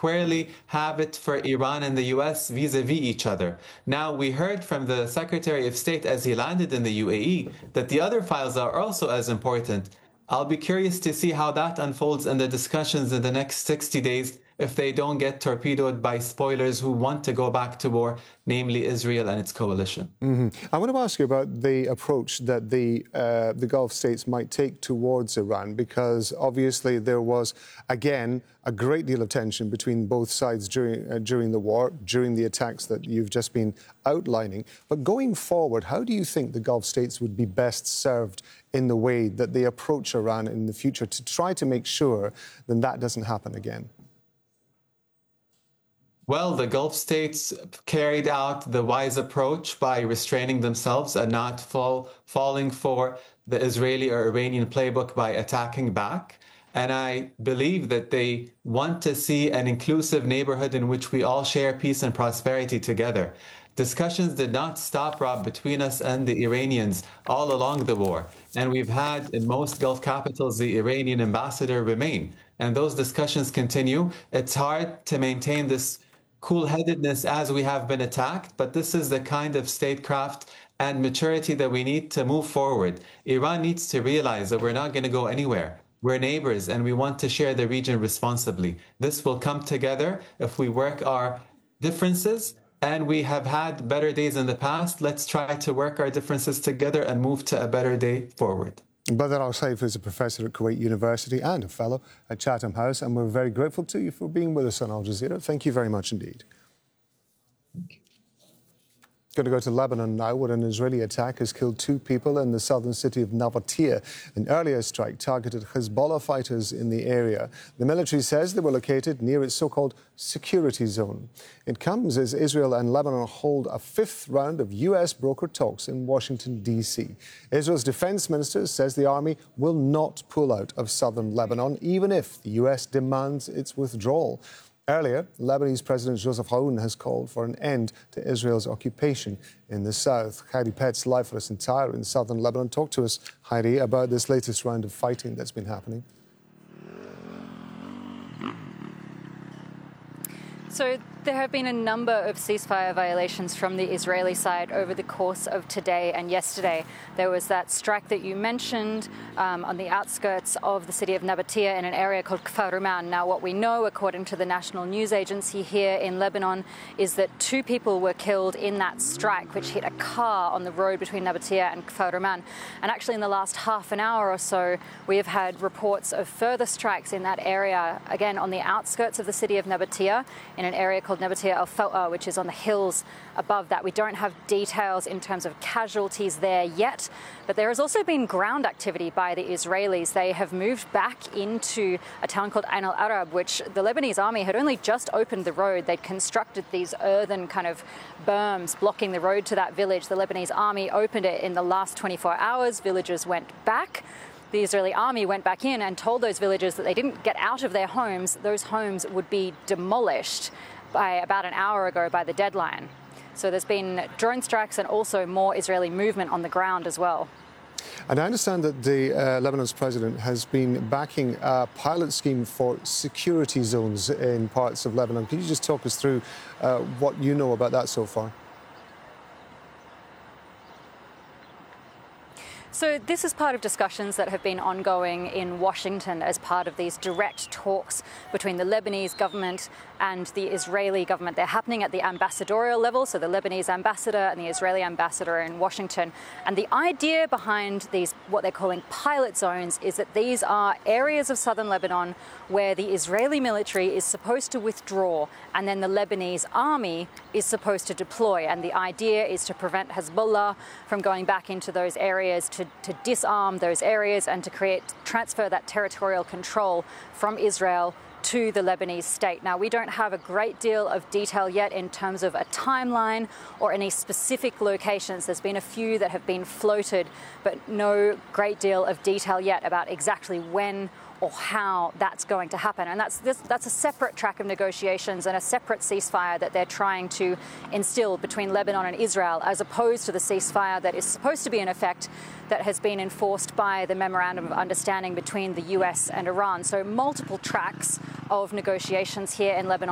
squarely have it for Iran and the US vis-a-vis each other. Now, we heard from the Secretary of State as he landed in the UAE that the other files are also as important. I'll be curious to see how that unfolds in the discussions in the next 60 days if they don't get torpedoed by spoilers who want to go back to war, namely Israel and its coalition. I want to ask you about the approach that the Gulf states might take towards Iran, because obviously there was, again, a great deal of tension between both sides during the war, during the attacks that you've just been outlining. But going forward, how do you think the Gulf states would be best served in the way that they approach Iran in the future to try to make sure that that doesn't happen again? Well, the Gulf states carried out the wise approach by restraining themselves and not falling for the Israeli or Iranian playbook by attacking back. And I believe that they want to see an inclusive neighborhood in which we all share peace and prosperity together. Discussions did not stop, Rob, between us and the Iranians all along the war. And we've had, in most Gulf capitals, the Iranian ambassador remain. And those discussions continue. It's hard to maintain this cool-headedness as we have been attacked, but this is the kind of statecraft and maturity that we need to move forward. Iran needs to realize that we're not going to go anywhere. We're neighbors and we want to share the region responsibly. This will come together if we work our differences, and we have had better days in the past. Let's try to work our differences together and move to a better day forward. Badr Al-Saif is a professor at Kuwait University and a fellow at Chatham House, and we're very grateful to you for being with us on Al Jazeera. Thank you very much indeed. Thank you. Going to go to Lebanon now, where an Israeli attack has killed 2 people in the southern city of Navatia. An earlier strike targeted Hezbollah fighters in the area. The military says they were located near its so-called security zone. It comes as Israel and Lebanon hold a 5th round of U.S. brokered talks in Washington, D.C. Israel's defense minister says the army will not pull out of southern Lebanon, even if the U.S. demands its withdrawal. Earlier, Lebanese President Joseph Aoun has called for an end to Israel's occupation in the south. Heidi Petz, live for us in Tyre in southern Lebanon. Talk to us, Heidi, about this latest round of fighting that's been happening. So there have been a number of ceasefire violations from the Israeli side over the course of today and yesterday. There was that strike that you mentioned on the outskirts of the city of Nabatieh in an area called Kfar Ruman. Now, what we know, according to the national news agency here in Lebanon, is that 2 people were killed in that strike, which hit a car on the road between Nabatieh and Kfar Ruman. And actually, in the last half an hour or so, we have had reports of further strikes in that area, again, on the outskirts of the city of Nabatieh, in an area called Nabatieh al-Faw'a, which is on the hills above that. We don't have details in terms of casualties there yet, but there has also been ground activity by the Israelis. They have moved back into a town called Ain al-Arab, which the Lebanese army had only just opened the road. They'd constructed these earthen kind of berms blocking the road to that village. The Lebanese army opened it in the last 24 hours. Villagers went back. The Israeli army went back in and told those villagers that they didn't get out of their homes. Those homes would be demolished by about an hour ago by the deadline. So there's been drone strikes and also more Israeli movement on the ground as well. And I understand that the Lebanon's president has been backing a pilot scheme for security zones in parts of Lebanon. Can you just talk us through what you know about that so far? So this is part of discussions that have been ongoing in Washington as part of these direct talks between the Lebanese government and the Israeli government. They're happening at the ambassadorial level, so the Lebanese ambassador and the Israeli ambassador in Washington. And the idea behind these, what they're calling pilot zones, is that these are areas of southern Lebanon where the Israeli military is supposed to withdraw and then the Lebanese army is supposed to deploy. And the idea is to prevent Hezbollah from going back into those areas, to disarm those areas and to transfer that territorial control from Israel to the Lebanese state. Now, we don't have a great deal of detail yet in terms of a timeline or any specific locations. There's been a few that have been floated, but no great deal of detail yet about exactly when or how that's going to happen. And that's a separate track of negotiations and a separate ceasefire that they're trying to instill between Lebanon and Israel, as opposed to the ceasefire that is supposed to be in effect that has been enforced by the Memorandum of Understanding between the US and Iran. So multiple tracks of negotiations here in Lebanon.